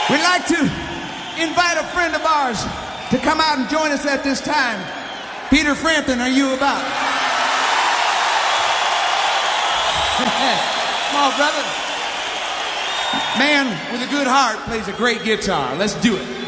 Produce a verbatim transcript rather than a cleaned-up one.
We'd like to invite a friend of ours to come out and join us at this time. Peter Frampton, are you about? Come on, brother. Man with a good heart plays a great guitar. Let's do it.